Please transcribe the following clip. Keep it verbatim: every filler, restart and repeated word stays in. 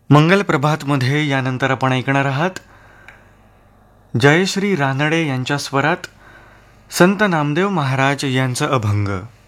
मंगल प्रभातमध्ये यानंतर आपण ऐकणार आहात जयश्री रानडे यांच्या स्वरात संत नामदेव महाराज यांचं अभंग.